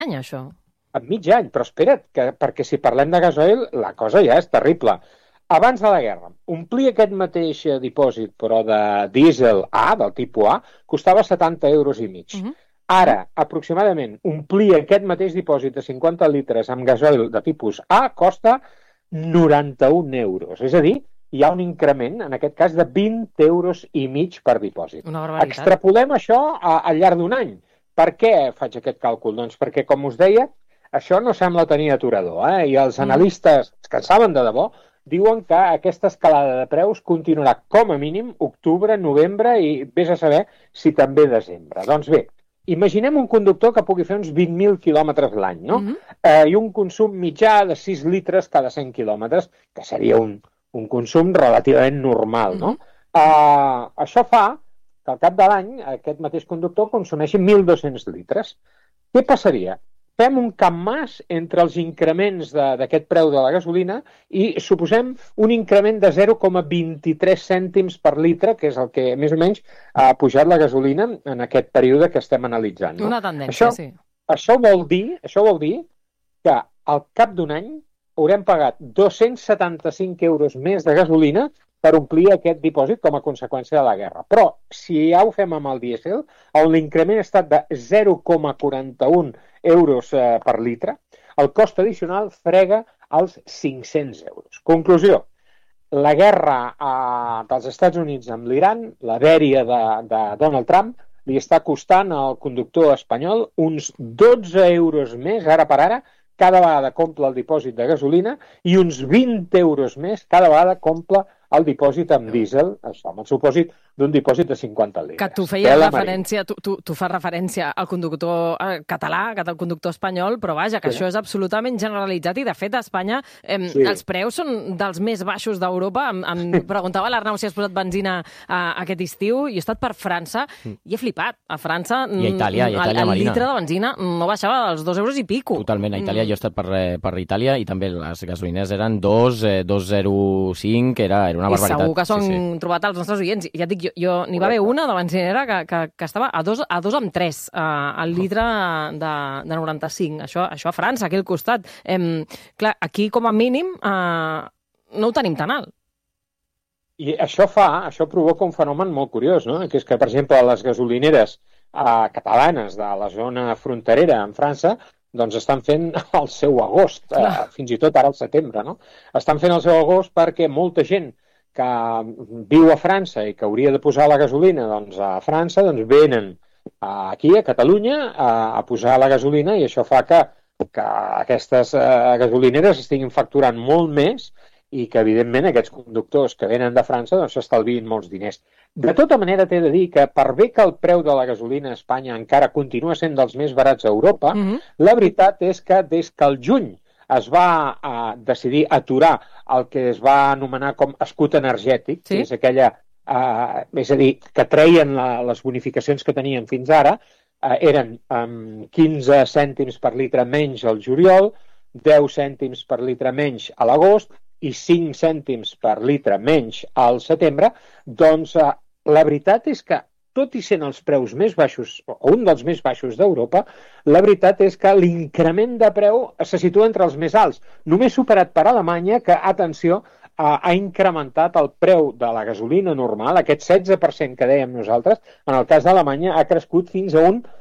Any, això? En mig any, però espera't, perquè si parlem de gasoil, la cosa ja és terrible. Abans de la guerra, omplir aquest mateix dipòsit, però de dièsel A, del tipus A, costava 70 euros i mig. Ara, aproximadament, omplir aquest mateix dipòsit de 50 litres amb gasoil de tipus A costa 91 euros. És a dir, hi ha un increment, en aquest cas, de 20 euros i mig per dipòsit. Una barbaritat. Extrapolem això al llarg d'un any. Per què faig aquest càlcul? Doncs perquè, com us deia, això no sembla tenir aturador, i els analistes, que en saben de debò, diuen que aquesta escalada de preus continuarà com a mínim octubre, novembre i vés a saber si també desembre. Doncs bé, imaginem un conductor que pugui fer uns 20.000 quilòmetres l'any, no? I un consum mitjà de 6 litres cada 100 quilòmetres, que seria un consum relativament normal, no? Això fa que al cap de l'any aquest mateix conductor consumeixi 1.200 litres. Què passaria? Fem un campmàs entre els increments d'aquest preu de la gasolina i suposem un increment de 0,23 cèntims per litre, que és el que més o menys ha pujat la gasolina en aquest període que estem analitzant. No? Una tendència, sí. Això vol dir que al cap d'un any haurem pagat 275 euros més de gasolina per omplir aquest dipòsit com a conseqüència de la guerra. Però, si ja ho fem amb el dièsel, on l'increment ha estat de 0,41 euros per litre, el cost addicional frega els 500 euros. Conclusió, la guerra dels Estats Units amb l'Iran, la dèria de Donald Trump, li està costant al conductor espanyol uns 12 euros més, ara per ara, cada vegada que el dipòsit de gasolina, i uns 20 euros més cada vegada que el dipòsit amb dièsel, això, amb el supòsit d'un dipòsit de 50 litres. Que tu feies referència, tu fas referència al conductor català, al conductor espanyol, però vaja, que això és absolutament generalitzat i, de fet, a Espanya els preus són dels més baixos d'Europa. Em preguntava l'Arnau si has posat benzina aquest estiu. Jo he estat per França i he flipat. A França i a Itàlia, el litre de benzina no baixava dels 2 euros i pico. Totalment. A Itàlia jo he estat per Itàlia i també les gasolines eren 2,05, era una barbaritat. I segur que s'han trobat els nostres oients. Ja et dic, jo n'hi va haver una de benzinera que estava a 2,3 al litre de 95. Això a França, aquí al costat. Clar, aquí com a mínim no ho tenim tan alt. I això provoca un fenomen molt curiós, no? Que és que, per exemple, les gasolineres catalanes de la zona fronterera amb França doncs estan fent el seu agost, fins i tot ara al setembre, no? Estan fent el seu agost perquè molta gent que viu a França i que hauria de posar la gasolina a França, doncs venen aquí, a Catalunya, a posar la gasolina, i això fa que aquestes gasolineres estiguin facturant molt més i que, evidentment, aquests conductors que venen de França s'estalviïn molts diners. De tota manera, t'he de dir que, per bé que el preu de la gasolina a Espanya encara continua sent dels més barats a Europa, la veritat és que des que el juny es va decidir aturar el que es va anomenar com escut energètic, que és aquella, és a dir, que treien les bonificacions que tenien fins ara, eren 15 cèntims per litre menys al juliol, 10 cèntims per litre menys a l'agost i 5 cèntims per litre menys al setembre. Doncs la veritat és que, tot i sent els preus més baixos, o un dels més baixos d'Europa, la veritat és que l'increment de preu se situa entre els més alts. Només superat per Alemanya, que, atenció, ha incrementat el preu de la gasolina normal, aquest 16% que dèiem nosaltres, en el cas d'Alemanya ha crescut fins a un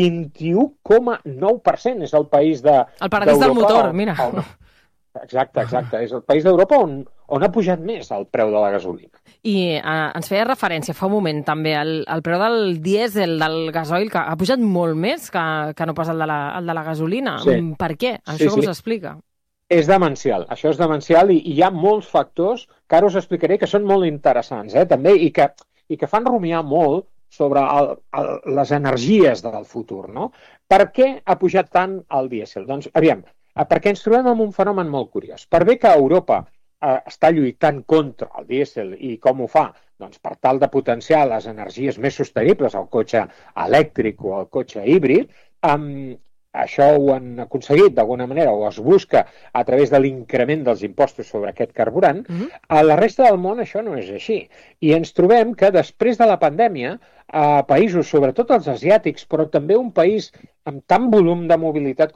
21,9%. És el país d'Europa... El paradís del motor, mira. Exacte. És el país d'Europa on ha pujat més el preu de la gasolina. I ens feia referència fa un moment també al preu del dièsel, del gasoil, que ha pujat molt més que no pas el de la gasolina. Sí. Per què? Això com s'explica? És demencial. Això és demencial i hi ha molts factors que ara us explicaré que són molt interessants, també, i que fan rumiar molt sobre les energies del futur, no? Per què ha pujat tant el dièsel? Doncs, aviam, perquè ens trobem amb un fenomen molt curiós. Per bé que Europa està lluitant contra el dièsel i com ho fa? Doncs per tal de potenciar les energies més sostenibles, el cotxe elèctric o el cotxe híbrid, això ho han aconseguit d'alguna manera, o es busca a través de l'increment dels impostos sobre aquest carburant. A la resta del món això no és així. I ens trobem que després de la pandèmia, a països, sobretot els asiàtics, però també un país amb tant volum de mobilitat